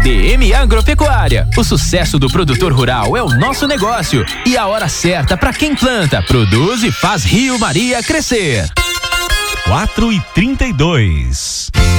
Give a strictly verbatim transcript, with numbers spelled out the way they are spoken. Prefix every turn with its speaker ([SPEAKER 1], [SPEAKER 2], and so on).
[SPEAKER 1] D M Agropecuária. O sucesso do produtor rural é o nosso negócio e a hora certa para quem planta, produz e faz Rio Maria crescer.
[SPEAKER 2] quatro e trinta e dois.